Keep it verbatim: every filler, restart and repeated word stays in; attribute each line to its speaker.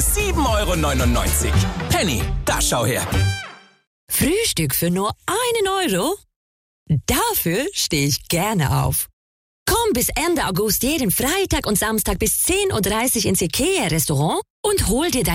Speaker 1: sieben Euro neunundneunzig. Penny, da schau her.
Speaker 2: Frühstück für nur einen Euro? Dafür stehe ich gerne auf. Komm bis Ende August jeden Freitag und Samstag bis zehn Uhr dreißig ins IKEA-Restaurant und hol dir dein